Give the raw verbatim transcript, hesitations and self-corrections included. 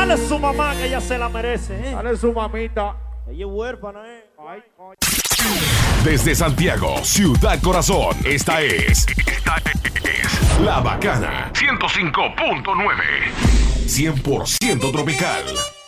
Dale su mamá que ella se la merece, ¿eh? Dale su mamita. Ella es huérfana, ¿eh? Ay, coño. Desde Santiago, Ciudad Corazón, esta es, esta es La Bacana ciento cinco punto nueve, cien por ciento tropical.